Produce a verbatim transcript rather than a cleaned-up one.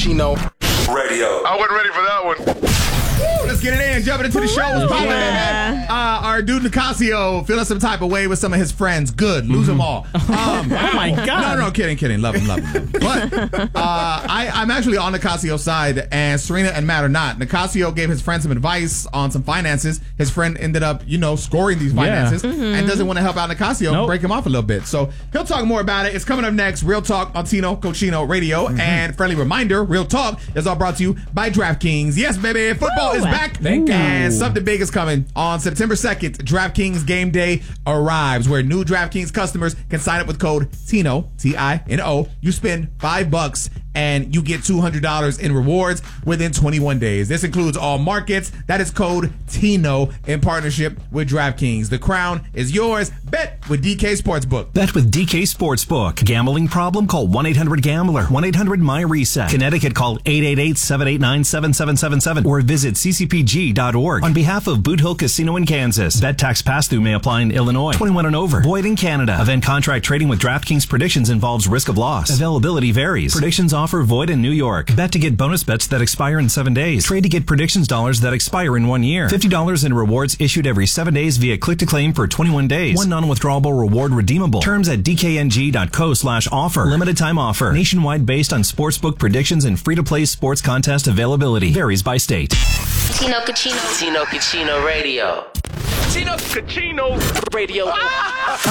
Kachino Radio. I wasn't ready for that one. Let's get it in. Jumping into the show. What's poppin', Yeah. uh, Our dude Nicasio feeling some type of way with some of his friends. Good. Lose them all. Um, Oh, my God. No, no, kidding, kidding. Love him, love him. Love him. But uh, I, I'm actually on Nicasio's side, and Serena and Matt are not. Nicasio gave his friend some advice on some finances. His friend ended up, you know, scoring these finances Yeah. and doesn't want to help out Nicasio and Nope. break him off a little bit. So he'll talk more about it. It's coming up next. Real Talk on Tino Cochino Radio. And friendly reminder, Real Talk is all brought to you by DraftKings. Yes, baby. Football Woo. is back. Thank you. And something big is coming. On September second, DraftKings Game Day arrives, where new DraftKings customers can sign up with code TINO, T I N O. You spend five bucks and you get two hundred dollars in rewards within twenty-one days. This includes all markets. That is code TINO in partnership with DraftKings. The crown is yours. Bet with D K Sportsbook. Bet with D K Sportsbook. Gambling problem? Call one eight hundred gambler. one eight hundred my reset. Connecticut, call eight eight eight, seven eight nine, seven seven seven seven or visit c c p g dot org. On behalf of Boot Hill Casino in Kansas, bet tax pass-through may apply in Illinois. twenty-one and over. Void in Canada. Event contract trading with DraftKings Predictions involves risk of loss. Availability varies. Predictions offer void in New York. Bet to get bonus bets that expire in seven days. Trade to get predictions dollars that expire in one year. fifty dollars in rewards issued every seven days via click-to-claim for twenty-one days. One non-withdrawable reward redeemable. Terms at d k n g dot co slash offer. Limited time offer. Nationwide based on sportsbook predictions and free-to-play sports contest availability. Varies by state. Tino Cochino. Tino Kachino Radio. Tino Kachino Radio.